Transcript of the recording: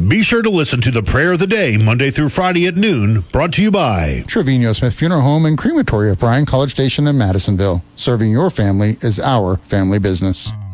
Be sure to listen to the Prayer of the Day Monday through Friday at noon, brought to you by Trevino Smith Funeral Home and Crematory of Bryan College Station in Madisonville. Serving your family is our family business.